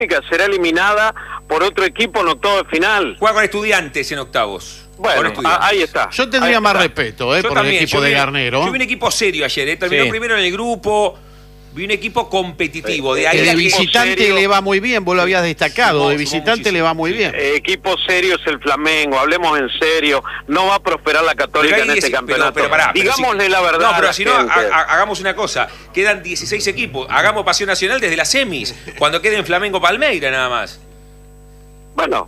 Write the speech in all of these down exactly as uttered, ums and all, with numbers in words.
será eliminada por otro equipo en octavos de final. Juega con Estudiantes en octavos. Bueno, a, ahí está. Yo tendría ahí más está. respeto eh, por también, el equipo vi, de Garnero. Yo vi un equipo serio ayer, ¿eh? Terminó sí. primero en el grupo. Vi un equipo competitivo. De ahí Que de a que- visitante serio. le va muy bien, vos lo habías destacado. Sumó, de sumó visitante muchísimo. le va muy Sí. bien. Eh, equipo serio es el Flamengo, hablemos en serio. No va a prosperar la Católica Pero ahí en este dieci- campeonato. pero- pero pará, pero Digámosle si- la verdad. No, pero a la si no, gente. ha- ha- hagamos una cosa. Quedan dieciséis equipos. Hagamos Pasión Nacional desde las semis. Cuando quede en Flamengo Palmeira nada más. Bueno,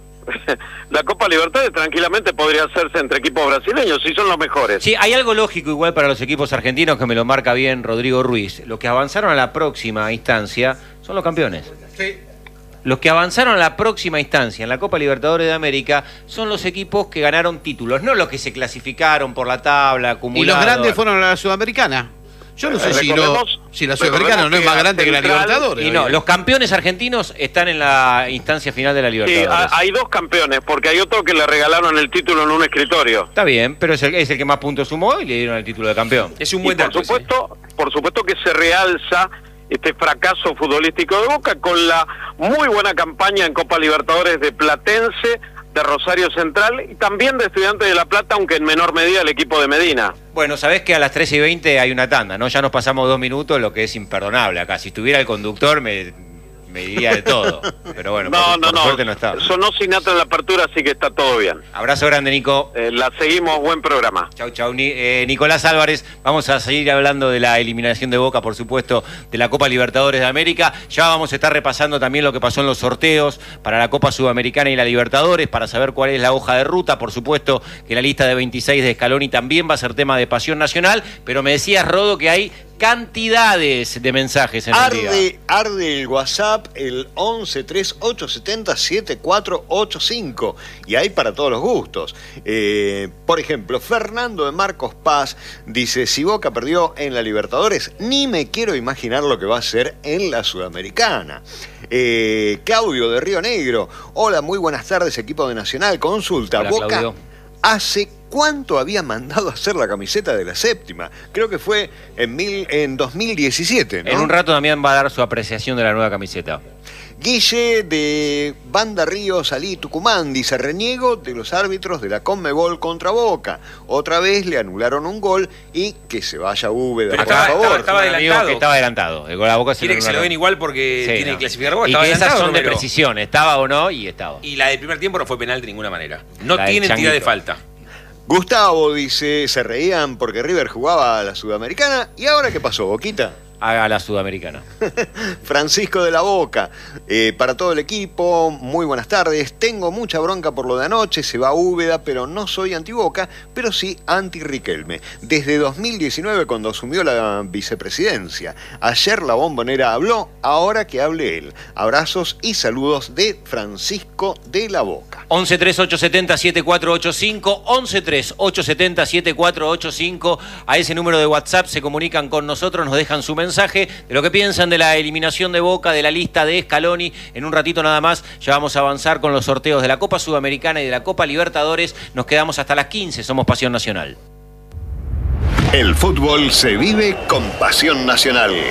la Copa Libertadores tranquilamente podría hacerse entre equipos brasileños, si son los mejores. Sí, hay algo lógico igual para los equipos argentinos que me lo marca bien Rodrigo Ruiz. Los que avanzaron a la próxima instancia son los campeones. Sí. Los que avanzaron a la próxima instancia en la Copa Libertadores de América son los equipos que ganaron títulos, no los que se clasificaron por la tabla, Y acumulados. los grandes fueron a la Sudamericana. Yo no sé Eh, si, lo, recordemos- si la Sudamericana no es recordemos más que grande que la Central- Libertadores. Y no, los campeones argentinos están en la instancia final de la Sí, Libertadores. ha- hay dos campeones, porque hay otro que le regalaron el título en un escritorio. Está bien, pero es el, es el que más puntos sumó y le dieron el título de campeón. Es un Y buen por dato ese. supuesto, por supuesto que se realza este fracaso futbolístico de Boca con la muy buena campaña en Copa Libertadores de Platense, de Rosario Central y también de Estudiantes de La Plata, aunque en menor medida el equipo de Medina. Bueno, sabés que a las trece y veinte hay una tanda, ¿no? Ya nos pasamos dos minutos, lo que es imperdonable acá. Si estuviera el conductor me, me diría de todo. Pero bueno, No, por, no, por no. suerte no está. Sonó Sinatra en la apertura, así que está todo bien. Abrazo grande, Nico. Eh, la seguimos, buen programa. Chau, chau. Ni- eh, Nicolás Álvarez, vamos a seguir hablando de la eliminación de Boca, por supuesto, de la Copa Libertadores de América. Ya vamos a estar repasando también lo que pasó en los sorteos para la Copa Sudamericana y la Libertadores, para saber cuál es la hoja de ruta. Por supuesto que la lista de veintiséis de Scaloni también va a ser tema de Pasión Nacional, pero me decías, Rodo, que hay cantidades de mensajes en el día. Arde, arde el WhatsApp, el once tres ocho siete cero siete cuatro ocho cinco. Y hay para todos los gustos. Eh, por ejemplo, Fernando de Marcos Paz dice: si Boca perdió en la Libertadores, ni me quiero imaginar lo que va a hacer en la Sudamericana. Eh, Claudio de Río Negro: hola, muy buenas tardes, equipo de Nacional. Consulta, Hola, Boca Claudio. hace cuánto había mandado a hacer la camiseta de la séptima. Creo que fue en, mil, en dos mil diecisiete, ¿no? En un rato Damián va a dar su apreciación de la nueva camiseta. Guille de Banda Río Salí Tucumán dice: reniego de los árbitros de la Conmebol contra Boca. Otra vez le anularon un gol y que se vaya Úbeda, Pero por estaba- favor. estaba Un amigo adelantado. que estaba adelantado. El gol a Boca se Quiere lo que se lo anularon. den igual porque Sí, tiene no. que clasificar Boca. Y Estaba que esas adelantado, son de Romero. precisión. Estaba o no y estaba. Y la del primer tiempo no fue penal de ninguna manera. No La del tiene entidad de Changuito. falta. Gustavo dice: se reían porque River jugaba a la Sudamericana. ¿Y ahora qué pasó, Boquita? A la Sudamericana. Francisco de la Boca, eh, para todo el equipo, muy buenas tardes. Tengo mucha bronca por lo de anoche, se va Úbeda, pero no soy anti-Boca, pero sí anti-Riquelme. Desde dos mil diecinueve, cuando asumió la vicepresidencia. Ayer la Bombonera habló, ahora que hable él. Abrazos y saludos de Francisco de la Boca. once tres ocho siete cero siete cuatro ocho cinco, once tres ocho siete cero siete cuatro ocho cinco. A ese número de WhatsApp se comunican con nosotros, nos dejan su mensaje de lo que piensan de la eliminación de Boca, de la lista de Scaloni. En un ratito nada más ya vamos a avanzar con los sorteos de la Copa Sudamericana y de la Copa Libertadores. Nos quedamos hasta las quince, somos Pasión Nacional. El fútbol se vive con Pasión Nacional.